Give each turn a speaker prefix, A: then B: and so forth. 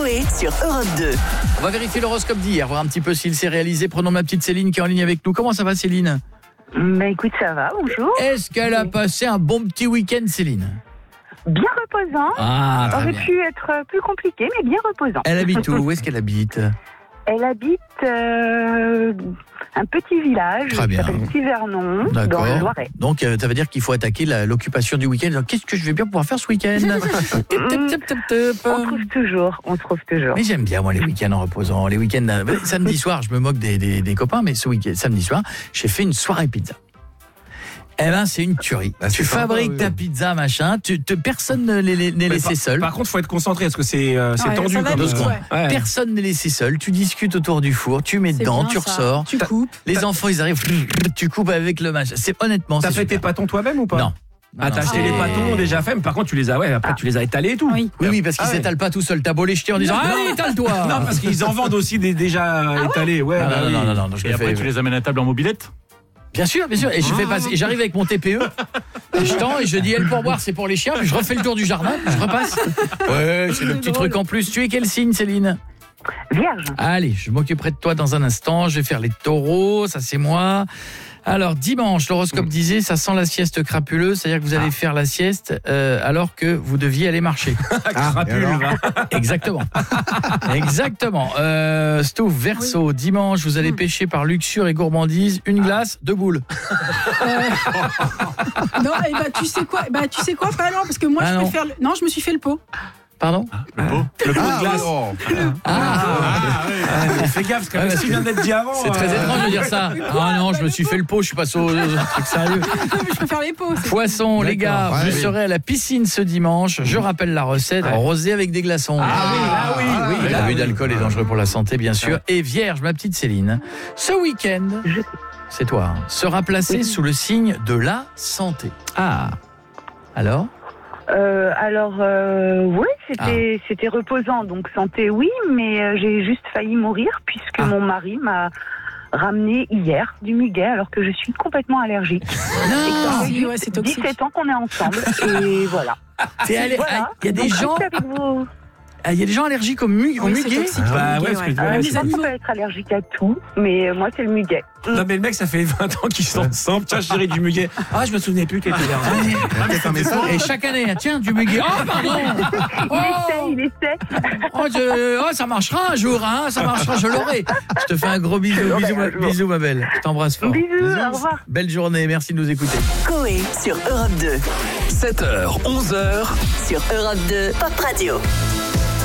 A: Coé sur Europe 2.
B: On va vérifier l'horoscope d'hier, voir un petit peu s'il s'est réalisé. Prenons ma petite Céline qui est en ligne avec nous. Comment ça va, Céline ?
C: Écoute, ça va, bonjour.
B: Est-ce qu'elle a passé un bon petit week-end, Céline ?
C: Bien reposant.
B: Ah,
C: Ça
B: très
C: aurait
B: bien.
C: pu être plus compliqué, mais bien reposant.
B: Elle habite où ? Où est-ce qu'elle habite ?
C: Elle habite un petit village
B: Très bien.
C: qui s'appelle Sivernon, dans
B: D'accord.
C: le Loiret.
B: Donc, ça veut dire qu'il faut attaquer l'occupation du week-end. Alors, qu'est-ce que je vais bien pouvoir faire ce week-end ?
C: On trouve toujours.
B: Mais j'aime bien, moi, les week-ends en reposant. Les week-ends, samedi soir, je me moque des copains, mais ce week-end, samedi soir, j'ai fait une soirée pizza. Eh ben, c'est une tuerie. Tu fabriques ta pizza, machin, personne n'est laissé seul.
D: Par contre, faut être concentré parce que c'est tendu
E: ça va
D: comme
E: vite,
D: 2 secondes.
E: ouais.
B: Personne n'est laissé seul. Tu discutes autour du four, tu mets dedans,
E: bien,
B: tu
E: ça.
B: ressors.
E: Tu coupes.
B: Les enfants, ils arrivent, tu coupes avec le machin. C'est honnêtement,
D: T'as
B: c'est
D: fait tes
B: super.
D: pâtons toi-même ou pas?
B: Non.
D: Ah, t'as acheté les pâtons déjà fait, mais par contre tu les as, après tu les as étalés et tout.
E: Oui.
B: Oui, parce qu'ils s'étalent pas tout seuls. T'as beau les jeter en disant allez, étale-toi.
D: Non, parce qu'ils en vendent aussi des déjà étalés. Ouais,
B: Ah,
D: bah oui.
B: non, je
F: Et
B: le
F: après,
B: fais.
F: tu les amènes à table en mobilette?
B: Bien sûr. Et je fais passer. Et j'arrive avec mon TPE. Et je tends et je dis elle pour boire, c'est pour les chiens. Puis je refais le tour du jardin. Puis je repasse. Ouais, c'est le petit truc en plus. Tu es quel signe, Céline?
C: Vierge.
B: Allez, je m'occuperai de toi dans un instant. Je vais faire les taureaux, ça c'est moi. Alors, dimanche, l'horoscope disait, ça sent la sieste crapuleuse, c'est-à-dire que vous allez faire la sieste alors que vous deviez aller marcher.
D: Crapule, va.
B: Exactement. Exactement. Stouff, Verseau, dimanche, vous allez pêcher par luxure et gourmandise, une glace, 2 boules.
E: Non, tu sais quoi pas non, parce que moi je préfère non, je me suis fait le pot.
B: Pardon?
F: Le pot?
D: Le pot de glace. Fais gaffe, parce que ce qui vient d'être dit avant.
B: C'est très étrange de dire ça. Ah non, je me suis fait le pot, je suis passé au truc sérieux.
E: Je préfère les pots.
B: Poisson, les gars,
G: D'accord,
B: je
G: ouais.
B: serai à la piscine ce dimanche. Je rappelle la recette, rosé avec des glaçons. L'abus d'alcool est dangereux pour la santé, bien sûr. Et Vierge, ma petite Céline, ce week-end, c'est toi, sera placé sous le signe de la santé. Ah. Alors ?
C: Oui, c'était reposant, donc santé, oui, mais j'ai juste failli mourir puisque mon mari m'a ramené hier du muguet alors que je suis complètement allergique.
B: Non.
E: Ouais, c'est toxique.
C: 17 ans qu'on est ensemble et voilà.
B: Il y a des gens...
C: Avec vous.
B: Il y a des gens allergiques au muguet.
E: c'est toxique.
D: Bah ouais, parce que
E: Les
C: Je
E: animaux.
C: peux être allergique à tout, mais moi c'est le muguet.
D: Non, mais le mec, ça fait 20 ans qu'ils sont ensemble. Tiens, chérie, du muguet. Ah, je me souvenais plus qu'il était allergique.
G: Peut-être un message.
B: Et chaque année, tiens, du muguet. Oh, pardon.
C: Il essaie.
B: Ça marchera un jour, hein. Ça marchera, je l'aurai. Je te fais un gros bisou, bisous, ma belle. Je t'embrasse fort.
C: Bisous, au revoir.
B: Belle journée, merci de nous écouter.
A: Coé sur Europe 2.
H: 7h, 11h.
A: Sur Europe 2, Pop Radio.